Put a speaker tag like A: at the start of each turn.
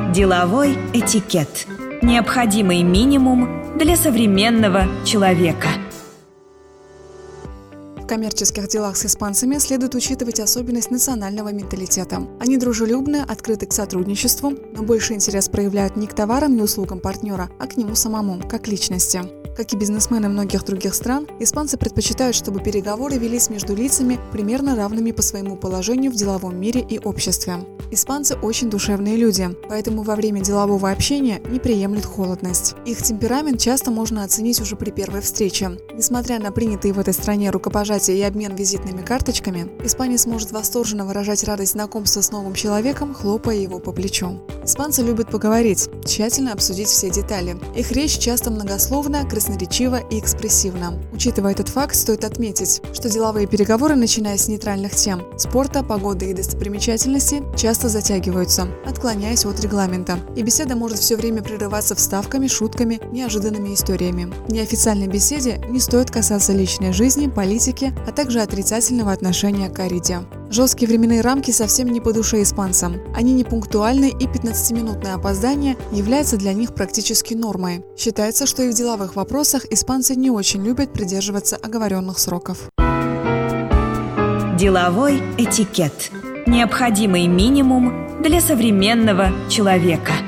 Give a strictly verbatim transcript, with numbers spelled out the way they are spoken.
A: Деловой этикет. Необходимый минимум для современного человека.
B: В коммерческих делах с испанцами следует учитывать особенность национального менталитета. Они дружелюбны, открыты к сотрудничеству, но больше интерес проявляют не к товарам и услугам партнера, а к нему самому, как личности. Как и бизнесмены многих других стран, испанцы предпочитают, чтобы переговоры велись между лицами, примерно равными по своему положению в деловом мире и обществе. Испанцы очень душевные люди, поэтому во время делового общения не приемлют холодность. Их темперамент часто можно оценить уже при первой встрече. Несмотря на принятые в этой стране рукопожатия и обмен визитными карточками, испанец может восторженно выражать радость знакомства с новым человеком, хлопая его по плечу. Испанцы любят поговорить, тщательно обсудить все детали. Их речь часто многословна, красноречива и экспрессивна. Учитывая этот факт, стоит отметить, что деловые переговоры, начиная с нейтральных тем – спорта, погоды и достопримечательностей, часто затягиваются, отклоняясь от регламента. И беседа может все время прерываться вставками, шутками, неожиданными историями. В неофициальной беседе не стоит касаться личной жизни, политики, а также отрицательного отношения к корриде. Жесткие временные рамки совсем не по душе испанцам. Они непунктуальны, и пятнадцатиминутное опоздание является для них практически нормой. Считается, что и в деловых вопросах испанцы не очень любят придерживаться оговоренных сроков.
A: Деловой этикет. Необходимый минимум для современного человека.